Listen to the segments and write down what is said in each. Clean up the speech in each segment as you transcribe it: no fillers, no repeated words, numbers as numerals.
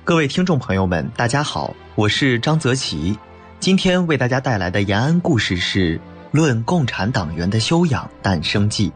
各位听众朋友们，大家好，我是张泽奇。今天为大家带来的延安故事是《论共产党员的修养诞生记》。《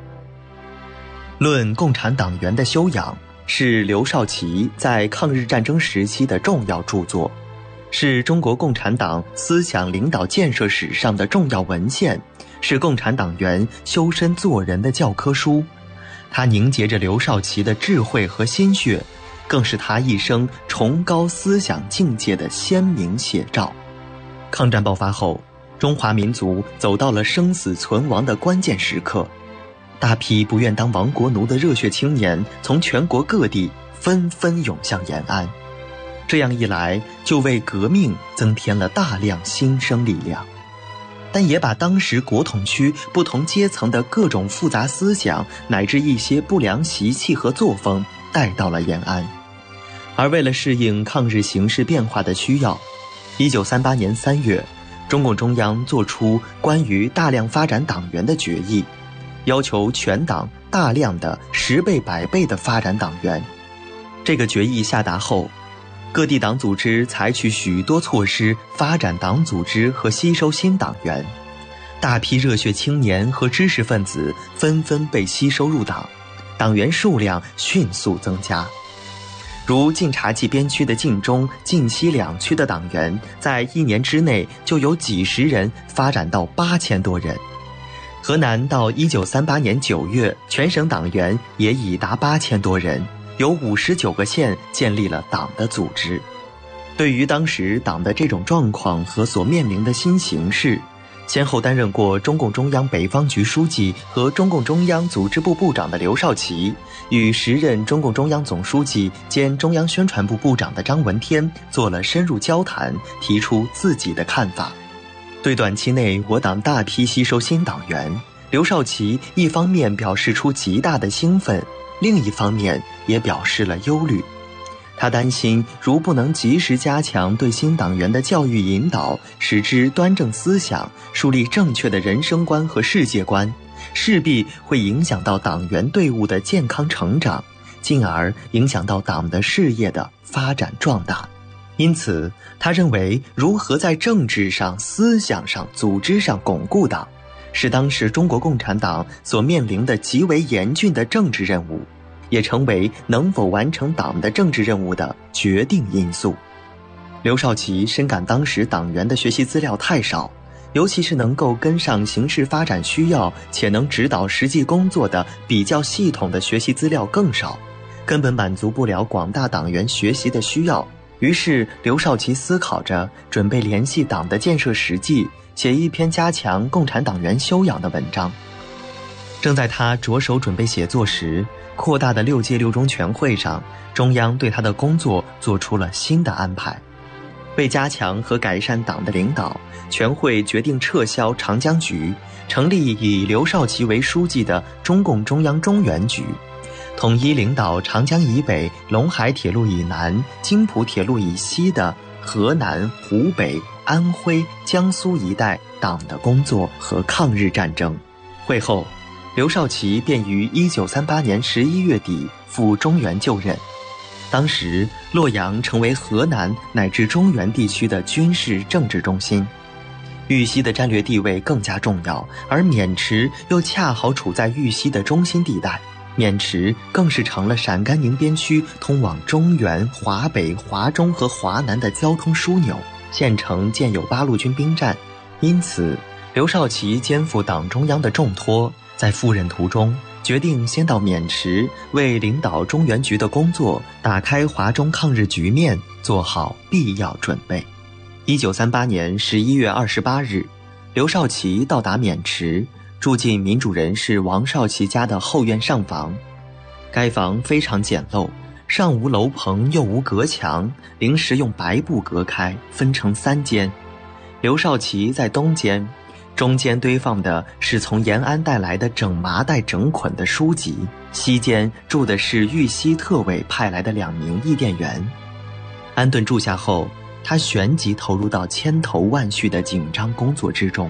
论共产党员的修养》是刘少奇在抗日战争时期的重要著作，是中国共产党思想领导建设史上的重要文献，是共产党员修身做人的教科书。它凝结着刘少奇的智慧和心血，更是他一生崇高思想境界的鲜明写照。抗战爆发后，中华民族走到了生死存亡的关键时刻，大批不愿当亡国奴的热血青年从全国各地纷纷涌向延安，这样一来就为革命增添了大量新生力量，但也把当时国统区不同阶层的各种复杂思想乃至一些不良习气和作风带到了延安。而为了适应抗日形势变化的需要，1938年3月，中共中央作出关于大量发展党员的决议，要求全党大量的10倍100倍的发展党员。这个决议下达后，各地党组织采取许多措施发展党组织和吸收新党员，大批热血青年和知识分子纷纷被吸收入党，党员数量迅速增加。如晋察冀边区的晋中、晋西两区的党员，在1年之内就有几十人发展到8000多人。河南到1938年9月，全省党员也已达8000多人，有59个县建立了党的组织。对于当时党的这种状况和所面临的新形势，先后担任过中共中央北方局书记和中共中央组织部部长的刘少奇，与时任中共中央总书记兼中央宣传部部长的张闻天做了深入交谈，提出自己的看法。对短期内我党大批吸收新党员，刘少奇一方面表示出极大的兴奋，另一方面也表示了忧虑。他担心，如不能及时加强对新党员的教育引导，使之端正思想，树立正确的人生观和世界观，势必会影响到党员队伍的健康成长，进而影响到党的事业的发展壮大。因此，他认为如何在政治上、思想上、组织上巩固党，是当时中国共产党所面临的极为严峻的政治任务，也成为能否完成党的政治任务的决定因素。刘少奇深感当时党员的学习资料太少，尤其是能够跟上形势发展需要且能指导实际工作的比较系统的学习资料更少，根本满足不了广大党员学习的需要。于是刘少奇思考着准备联系党的建设实际，写一篇加强共产党员修养的文章。正在他着手准备写作时，扩大的6届6中全会上，中央对他的工作做出了新的安排。为加强和改善党的领导，全会决定撤销长江局，成立以刘少奇为书记的中共中央中原局，统一领导长江以北、陇海铁路以南、津浦铁路以西的河南、湖北、安徽、江苏一带党的工作和抗日战争。会后，刘少奇便于1938年11月底赴中原就任。当时洛阳成为河南乃至中原地区的军事政治中心，豫西的战略地位更加重要，而渑池又恰好处在豫西的中心地带，渑池更是成了陕甘宁边区通往中原、华北、华中和华南的交通枢纽，县城建有8路军兵站。因此刘少奇肩负党中央的重托，在赴任途中决定先到渑池，为领导中原局的工作、打开华中抗日局面做好必要准备。1938年11月28日，刘少奇到达渑池，住进民主人士王少奇家的后院上房。该房非常简陋，上无楼棚又无隔墙，临时用白布隔开，分成3间。刘少奇在东间，中间堆放的是从延安带来的整麻袋整捆的书籍，西间住的是豫西特委派来的2名译电员。安顿住下后，他旋即投入到千头万绪的紧张工作之中。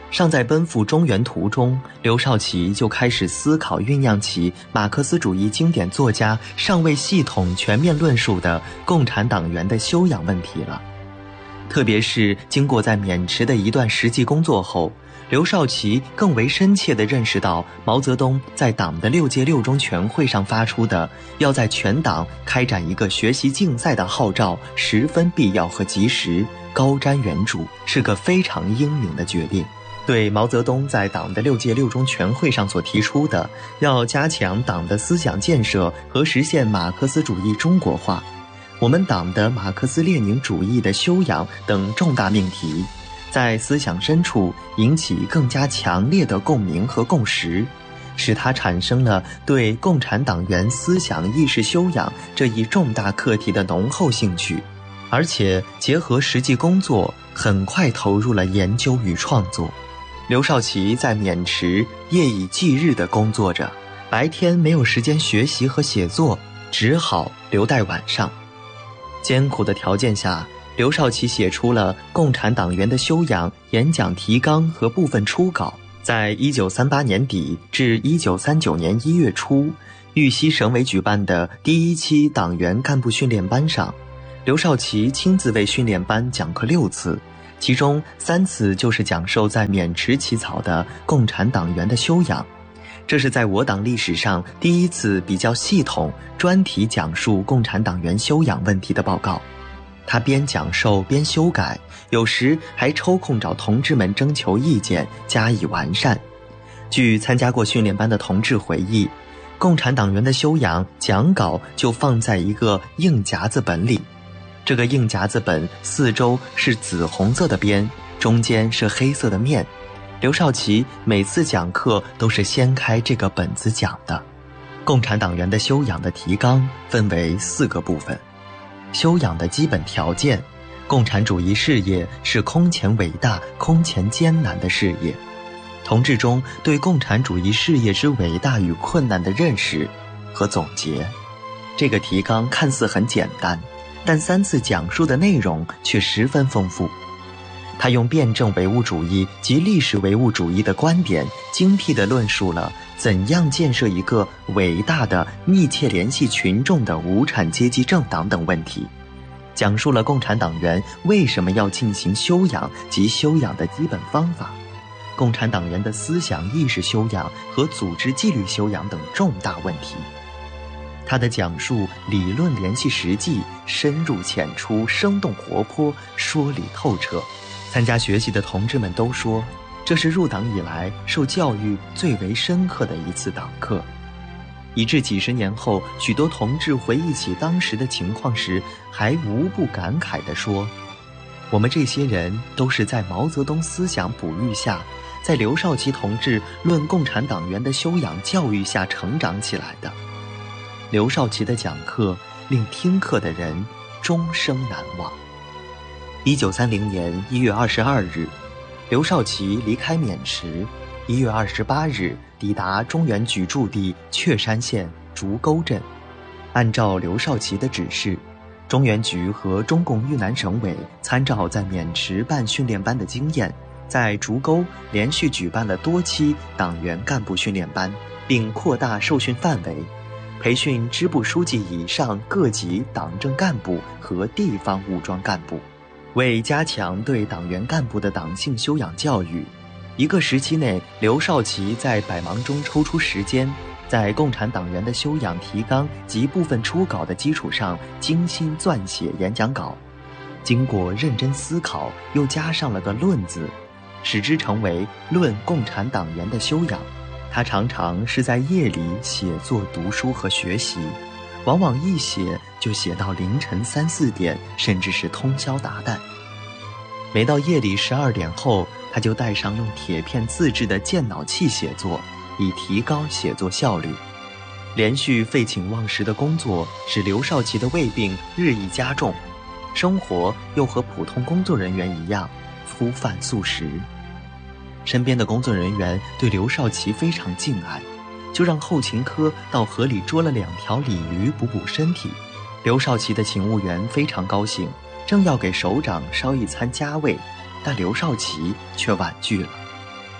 尚在奔赴中原途中，刘少奇就开始思考酝酿起马克思主义经典作家尚未系统全面论述的共产党员的修养问题了。特别是经过在渑池的一段实际工作后，刘少奇更为深切地认识到毛泽东在党的6届6中全会上发出的要在全党开展一个学习竞赛的号召十分必要和及时，高瞻远瞩，是个非常英明的决定。对毛泽东在党的6届6中全会上所提出的要加强党的思想建设和实现马克思主义中国化，我们党的马克思列宁主义的修养等重大命题，在思想深处引起更加强烈的共鸣和共识，使他产生了对共产党员思想意识修养这一重大课题的浓厚兴趣，而且结合实际工作，很快投入了研究与创作。刘少奇在渑池夜以继日地工作着，白天没有时间学习和写作，只好留待晚上。艰苦的条件下，刘少奇写出了《共产党员的修养》演讲提纲和部分初稿。在1938年底至1939年1月初，豫西省委举办的第1期党员干部训练班上，刘少奇亲自为训练班讲课6次，其中3次就是讲授在渑池起草的共产党员的修养。这是在我党历史上第一次比较系统专题讲述共产党员修养问题的报告。他边讲授边修改，有时还抽空找同志们征求意见，加以完善。据参加过训练班的同志回忆，共产党员的修养讲稿就放在一个硬夹子本里，这个硬夹子本四周是紫红色的边，中间是黑色的面。刘少奇每次讲课都是掀开这个本子讲的。共产党员的修养的提纲分为4个部分。修养的基本条件，共产主义事业是空前伟大、空前艰难的事业。同志中对共产主义事业之伟大与困难的认识和总结。这个提纲看似很简单，但3次讲述的内容却十分丰富。他用辩证唯物主义及历史唯物主义的观点，精辟地论述了怎样建设一个伟大的、密切联系群众的无产阶级政党等问题，讲述了共产党员为什么要进行修养及修养的基本方法，共产党员的思想意识修养和组织纪律修养等重大问题。他的讲述理论联系实际，深入浅出，生动活泼，说理透彻。参加学习的同志们都说，这是入党以来受教育最为深刻的一次党课，以致几十年后，许多同志回忆起当时的情况时，还无不感慨地说，我们这些人都是在毛泽东思想哺育下，在刘少奇同志论共产党员的修养教育下成长起来的。刘少奇的讲课令听课的人终生难忘。1930年1月22日，刘少奇离开渑池，1月28日抵达中原局驻地确山县竹沟镇。按照刘少奇的指示，中原局和中共豫南省委参照在渑池办训练班的经验，在竹沟连续举办了多期党员干部训练班，并扩大受训范围，培训支部书记以上各级党政干部和地方武装干部。为加强对党员干部的党性修养教育，一个时期内，刘少奇在百忙中抽出时间，在共产党员的修养提纲及部分初稿的基础上精心撰写演讲稿，经过认真思考，又加上了个论字，使之成为《论共产党员的修养》。他常常是在夜里写作、读书和学习，往往一写就写到凌晨3、4点，甚至是通宵达旦。每到夜里12点后，他就带上用铁片自制的健脑器写作，以提高写作效率。连续废寝忘食的工作使刘少奇的胃病日益加重，生活又和普通工作人员一样，粗饭素食。身边的工作人员对刘少奇非常敬爱，就让后勤科到河里捉了2条鲤鱼补补身体。刘少奇的勤务员非常高兴，正要给首长烧一餐加味，但刘少奇却婉拒了。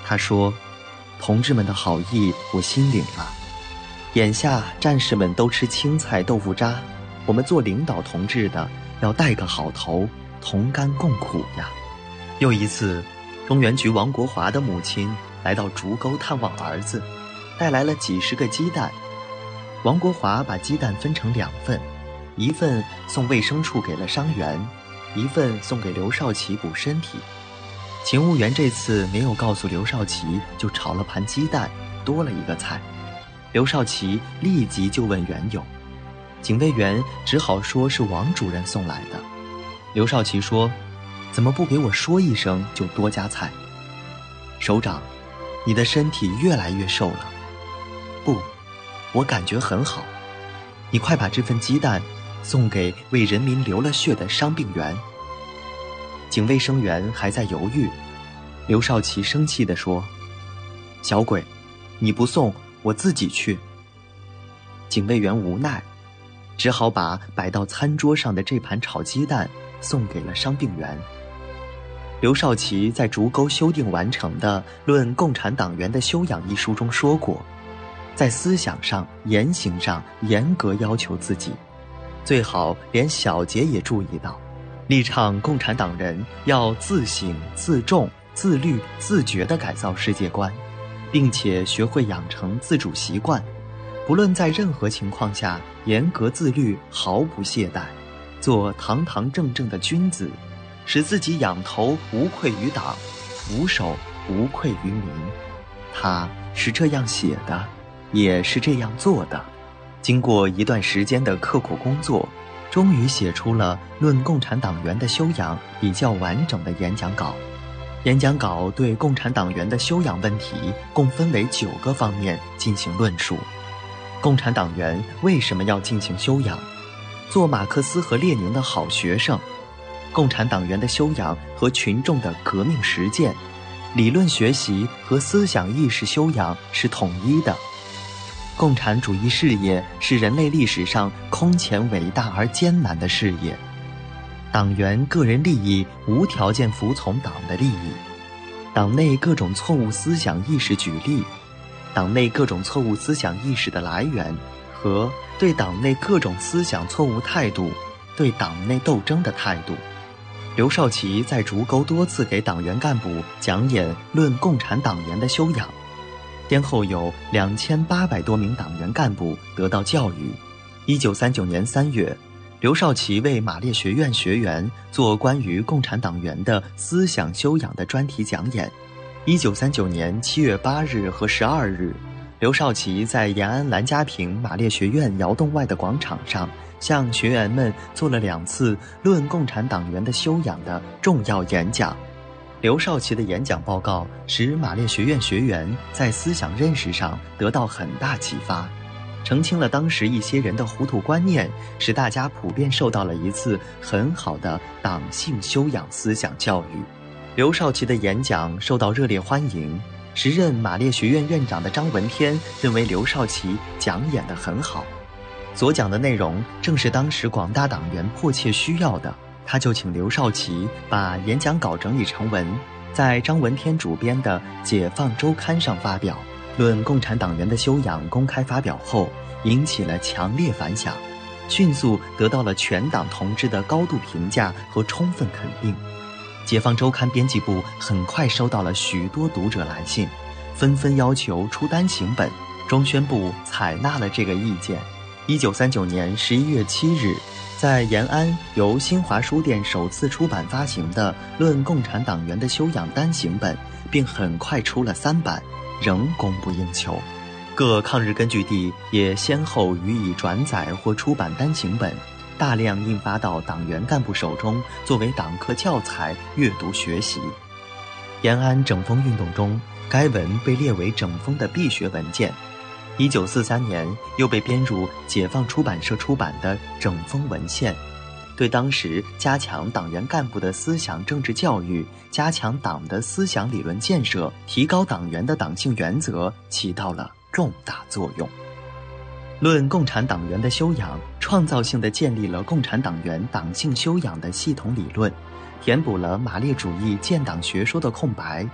他说：“同志们的好意我心领了，眼下战士们都吃青菜豆腐渣，我们做领导同志的要带个好头，同甘共苦呀。”又一次，中原局王国华的母亲来到竹沟探望儿子，带来了几十个鸡蛋。王国华把鸡蛋分成2份，一份送卫生处给了伤员，一份送给刘少奇补身体。勤务员这次没有告诉刘少奇，就炒了盘鸡蛋，多了一个菜。刘少奇立即就问缘由，警卫员只好说是王主任送来的。刘少奇说：“怎么不给我说一声就多加菜？”首长，你的身体越来越瘦了。不，我感觉很好。你快把这份鸡蛋送给为人民流了血的伤病员。警卫生员还在犹豫，刘少奇生气地说：“小鬼，你不送，我自己去。”警卫员无奈，只好把摆到餐桌上的这盘炒鸡蛋送给了伤病员。刘少奇在竹沟修订完成的《论共产党员的修养》一书中说过，在思想上、言行上严格要求自己，最好连小节也注意到，力倡共产党人要自省、自重、自律、自觉地改造世界观，并且学会养成自主习惯，不论在任何情况下严格自律，毫不懈怠，做堂堂正正的君子，使自己仰头无愧于党，俯首无愧于民。他是这样写的，也是这样做的。经过一段时间的刻苦工作，终于写出了《论共产党员的修养》比较完整的演讲稿。演讲稿对共产党员的修养问题共分为9个方面进行论述。共产党员为什么要进行修养？做马克思和列宁的好学生。共产党员的修养和群众的革命实践，理论学习和思想意识修养是统一的。共产主义事业是人类历史上空前伟大而艰难的事业。党员个人利益无条件服从党的利益。党内各种错误思想意识举例，党内各种错误思想意识的来源和对党内各种思想错误态度、对党内斗争的态度。刘少奇在竹沟多次给党员干部讲演《论共产党员的修养》，先后有2800多名党员干部得到教育。1939年3月，刘少奇为马列学院学员做关于共产党员的思想修养的专题讲演。1939年7月8日和12日，刘少奇在延安兰家坪马列学院窑洞外的广场上，向学员们做了2次论共产党员的修养的重要演讲。刘少奇的演讲报告使马列学院学员在思想认识上得到很大启发，澄清了当时一些人的糊涂观念，使大家普遍受到了一次很好的党性修养思想教育。刘少奇的演讲受到热烈欢迎，时任马列学院院长的张闻天认为刘少奇讲演得很好，所讲的内容正是当时广大党员迫切需要的，他就请刘少奇把演讲稿整理成文，在张闻天主编的《解放周刊》上发表。《论共产党员的修养》公开发表后，引起了强烈反响，迅速得到了全党同志的高度评价和充分肯定。解放周刊编辑部很快收到了许多读者来信，纷纷要求出单行本，中宣部采纳了这个意见。1939年11月7日，在延安由新华书店首次出版发行的《论共产党员的修养》单行本，并很快出了3版，仍供不应求。各抗日根据地也先后予以转载或出版单行本，大量印发到党员干部手中，作为党课教材阅读学习。延安整风运动中，该文被列为整风的必学文件。1943年又被编入解放出版社出版的整风文献，对当时加强党员干部的思想政治教育，加强党的思想理论建设，提高党员的党性原则起到了重大作用。论共产党员的修养，创造性地建立了共产党员党性修养的系统理论，填补了马列主义建党学说的空白，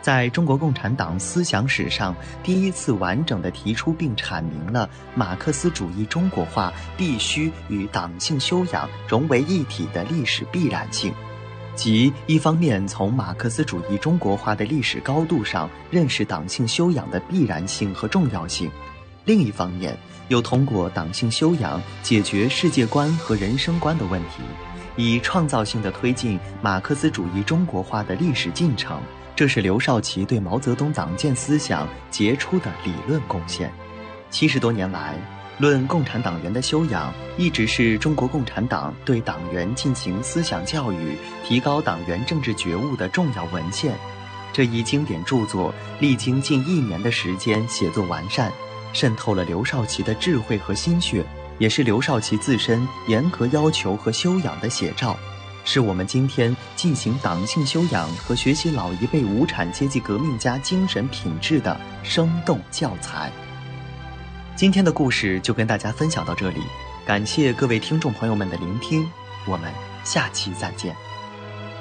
在中国共产党思想史上第一次完整地提出并阐明了马克思主义中国化必须与党性修养融为一体的历史必然性，即一方面从马克思主义中国化的历史高度上认识党性修养的必然性和重要性，另一方面又通过党性修养解决世界观和人生观的问题，以创造性地推进马克思主义中国化的历史进程。这是刘少奇对毛泽东党建思想杰出的理论贡献。70多年来，论共产党员的修养一直是中国共产党对党员进行思想教育、提高党员政治觉悟的重要文献。这一经典著作历经近1年的时间写作完善，渗透了刘少奇的智慧和心血，也是刘少奇自身严格要求和修养的写照，是我们今天进行党性修养和学习老一辈无产阶级革命家精神品质的生动教材。今天的故事就跟大家分享到这里，感谢各位听众朋友们的聆听，我们下期再见。